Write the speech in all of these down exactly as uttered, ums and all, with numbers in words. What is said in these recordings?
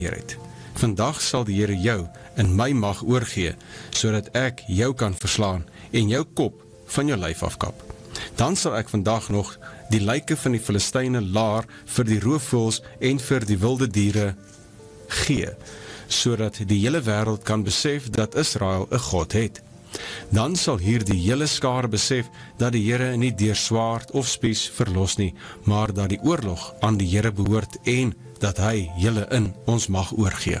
het. Vandag sal die Here jou in my mag oorgee, sodat ek jou kan verslaan en jou kop van jou lyf afkap. Dan sal ek vandag nog die lyke van die Filistyne laar vir die roofvoëls en vir die wilde diere gee, sodat die hele wêreld kan besef dat Israel 'n God het. Dan sal hier die hele skare besef dat die Here nie deur swaard of spies verlos nie, maar dat die oorlog aan die Here behoort en dat hy julle in ons mag oorgee.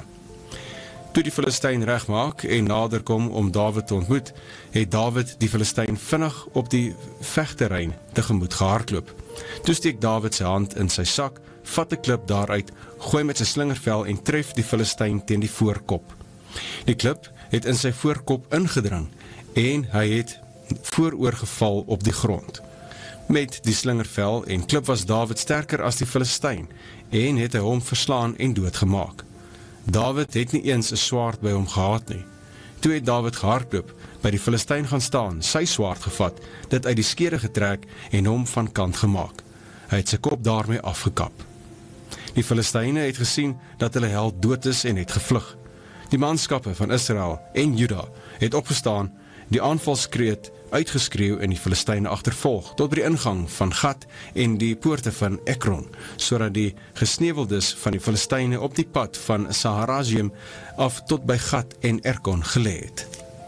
Toe die Filistyn regmaak en nader kom om Dawid te ontmoet, het Dawid die Filistyn vinnig op die vegterrein tegemoet gehardloop. Toe steek Dawid sy hand in sy sak, vat 'n klip daaruit, gooi met sy slingervel en tref die Filistyn teen die voorkop. Die klip het in sy voorkop ingedring en hy het vooroorgeval op die grond. Met die slingervel en klip was Dawid sterker as die Filistyn en het hy hom verslaan en doodgemaak. Dawid het nie eens 'n swaard by hom gehad nie. Toe het Dawid gehardloop, by die Filistyn gaan staan, sy swaard gevat, dit uit die skede getrek en hom van kant gemaak. Hy het sy kop daarmee afgekap. Die Filistyne het gesien dat hulle held dood is en het gevlug. Die manskappe van Israel en Juda het opgestaan, die aanvalskreet uitgeskreeu en die Filistyne agtervolg, tot by die ingang van Gat en die poorte van Ekron, sodat die gesneuweldes van die Filistyne op die pad van Saharaim af tot by Gat en Ekron gelê het.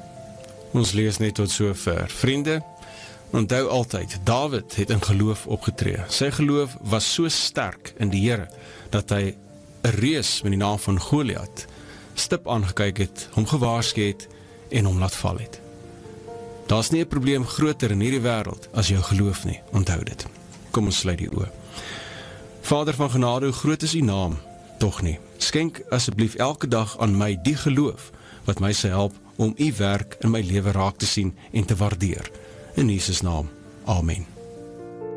Ons lees net tot sover. Vriende, onthou altyd, Dawid het in geloof opgetree. Sy geloof was so sterk in die Here, dat hy 'n reus met die naam van Goliat stip aangekyk het, hom gewaarsku het en hom laat val het. Daar's nie 'n probleem groter in hierdie wêreld as jou geloof nie, onthou dit. Kom ons sluit die oë. Vader van genade, hoe groot is u naam? Tog nie. Skenk asseblief elke dag aan my die geloof, wat my sal help om u werk in my lewe raak te sien en te waardeer. In Jesus naam, amen.